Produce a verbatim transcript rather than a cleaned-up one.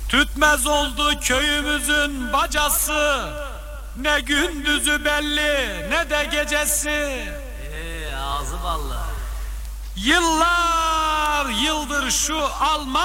Tütmez oldu köyümüzün bacası, ne gündüzü belli ne de gecesi. Ee, ağzı ballı. Yıllar yıldır şu Alman